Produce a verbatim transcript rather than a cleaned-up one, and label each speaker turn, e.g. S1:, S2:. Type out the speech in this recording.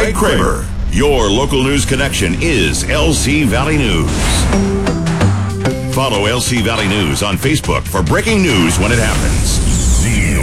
S1: Craig Kramer. Your local news connection is L C Valley News. Follow L C Valley News on Facebook for breaking news when it happens.